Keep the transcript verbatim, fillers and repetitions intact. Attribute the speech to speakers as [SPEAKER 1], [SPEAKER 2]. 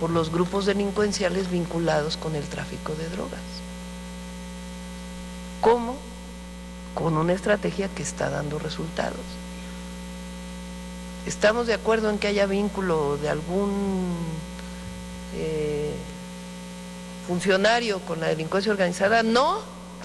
[SPEAKER 1] por los grupos delincuenciales vinculados con el tráfico de drogas. ¿Cómo? Con una estrategia que está dando resultados. ¿Estamos de acuerdo en que haya vínculo de algún eh, funcionario con la delincuencia organizada? No.